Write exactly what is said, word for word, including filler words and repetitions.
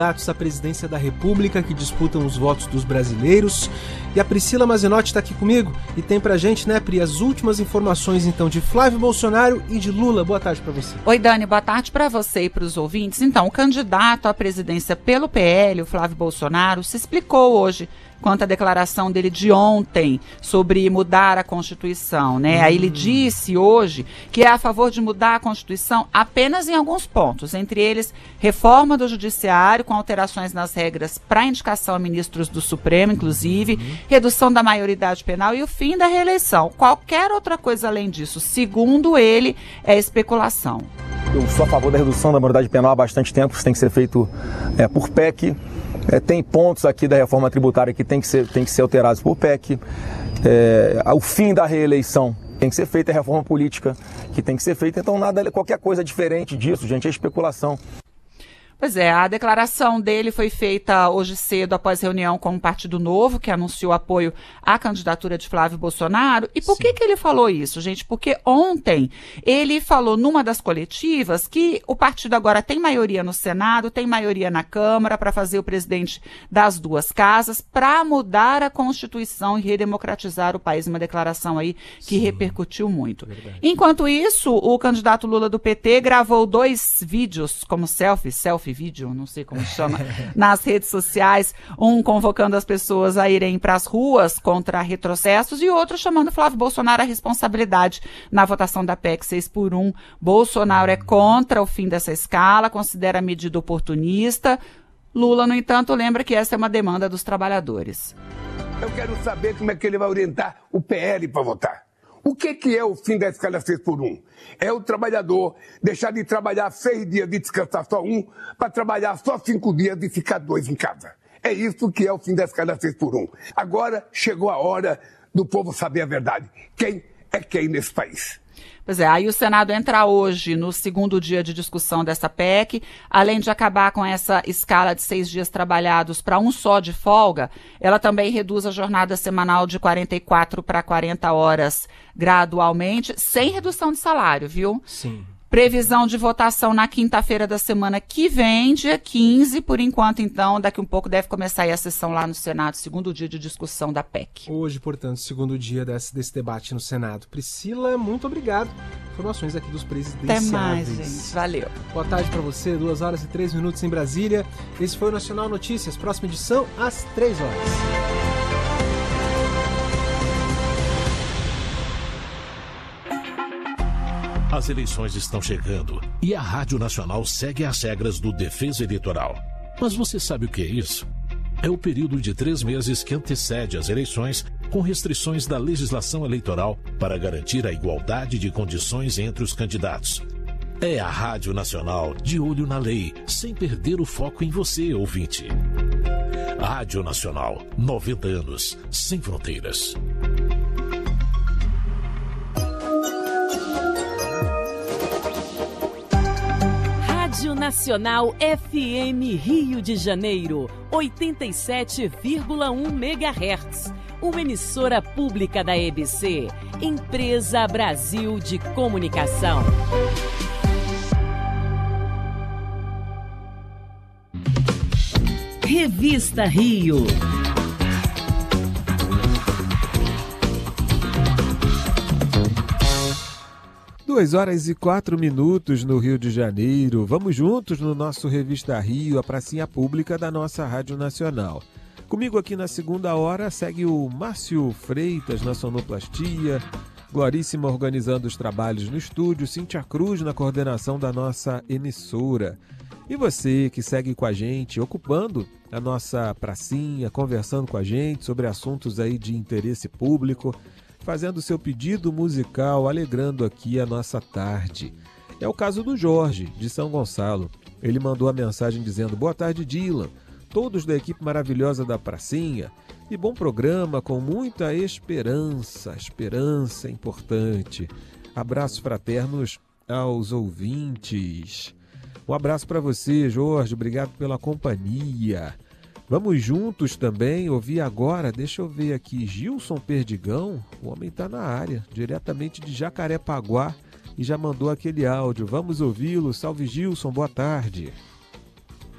candidatos à presidência da República que disputam os votos dos brasileiros. E a Priscila Mazenotti está aqui comigo e tem pra gente, né, Pri, as últimas informações então de Flávio Bolsonaro e de Lula. Boa tarde para você. Oi, Dani, boa tarde para você e para os ouvintes. Então, o candidato à presidência pelo P L, o Flávio Bolsonaro, se explicou hoje quanto à declaração dele de ontem sobre mudar a Constituição, né? Hum. Aí ele disse hoje que é a favor de mudar a Constituição apenas em alguns pontos, entre eles reforma do Judiciário com alterações nas regras para indicação a ministros do Supremo, inclusive, hum. redução da maioridade penal e o fim da reeleição. Qualquer outra coisa além disso, segundo ele, é especulação. Eu sou a favor da redução da maioridade penal há bastante tempo, isso tem que ser feito é, por P E C. É, tem pontos aqui da reforma tributária que tem que ser, tem que ser alterados por P E C. É, o fim da reeleição tem que ser feita, a reforma política que tem que ser feita. Então, nada, qualquer coisa diferente disso, gente, é especulação. Pois é, a declaração dele foi feita hoje cedo após reunião com o Partido Novo, que anunciou apoio à candidatura de Flávio Bolsonaro. E por que que ele falou isso, gente? Porque ontem ele falou numa das coletivas que o partido agora tem maioria no Senado, tem maioria na Câmara para fazer o presidente das duas casas, para mudar a Constituição e redemocratizar o país. Uma declaração aí que Sim. repercutiu muito. Verdade. Enquanto isso, o candidato Lula do P T gravou dois vídeos como selfie, selfie vídeo, não sei como chama, nas redes sociais, um convocando as pessoas a irem para as ruas contra retrocessos e outro chamando Flávio Bolsonaro à responsabilidade na votação da P E C seis por um. Bolsonaro é contra o fim dessa escala, considera a medida oportunista. Lula, no entanto, lembra que essa é uma demanda dos trabalhadores. Eu quero saber como é que ele vai orientar o P L para votar. O que, que é o fim da escala seis por um? É o trabalhador deixar de trabalhar seis dias e descansar só um, para trabalhar só cinco dias e ficar dois em casa. É isso que é o fim da escala seis por um. Agora chegou a hora do povo saber a verdade. Quem é quem nesse país? Pois é, aí o Senado entra hoje no segundo dia de discussão dessa P E C. Além de acabar com essa escala de seis dias trabalhados para um só de folga, ela também reduz a jornada semanal de quarenta e quatro para quarenta horas gradualmente, sem redução de salário, viu? Sim. Previsão de votação na quinta-feira da semana que vem, dia quinze, por enquanto, então, daqui um pouco deve começar aí a sessão lá no Senado, segundo dia de discussão da P E C. Hoje, portanto, segundo dia desse, desse debate no Senado. Priscila, muito obrigado. Informações aqui dos presidenciáveis. Até mais, gente. Valeu. Boa tarde para você, duas horas e três minutos em Brasília. Esse foi o Nacional Notícias, próxima edição às três horas. As eleições estão chegando e a Rádio Nacional segue as regras do Defesa Eleitoral. Mas você sabe o que é isso? É o período de três meses que antecede as eleições, com restrições da legislação eleitoral para garantir a igualdade de condições entre os candidatos. É a Rádio Nacional de olho na lei, sem perder o foco em você, ouvinte. Rádio Nacional, noventa anos, sem fronteiras. Rádio Nacional F M Rio de Janeiro, oitenta e sete vírgula um megahertz. Uma emissora pública da E B C, Empresa Brasil de Comunicação. Revista Rio. Duas horas e quatro minutos no Rio de Janeiro. Vamos juntos no nosso Revista Rio, a pracinha pública da nossa Rádio Nacional. Comigo aqui na segunda hora segue o Márcio Freitas na sonoplastia, Gloríssima organizando os trabalhos no estúdio, Cíntia Cruz na coordenação da nossa emissora. E você que segue com a gente, ocupando a nossa pracinha, conversando com a gente sobre assuntos aí de interesse público, fazendo seu pedido musical, alegrando aqui a nossa tarde. É o caso do Jorge, de São Gonçalo. Ele mandou a mensagem dizendo: boa tarde, Dylan, todos da equipe maravilhosa da pracinha, e bom programa com muita esperança, esperança é importante. Abraços fraternos aos ouvintes. Um abraço para você, Jorge, obrigado pela companhia. Vamos juntos também ouvir agora, deixa eu ver aqui, Gilson Perdigão, o homem está na área, diretamente de Jacarepaguá, e já mandou aquele áudio. Vamos ouvi-lo. Salve, Gilson, boa tarde.